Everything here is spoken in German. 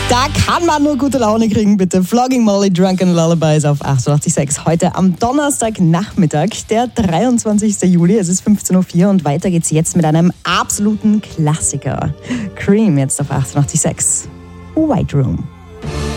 Da kann man nur gute Laune kriegen, bitte. Flogging Molly, Drunken Lullabies auf 88.6. Heute am Donnerstagnachmittag, der 23. Juli. Es ist 15.04 Uhr und weiter geht's jetzt mit einem absoluten Klassiker. Cream jetzt auf 88.6. White Room.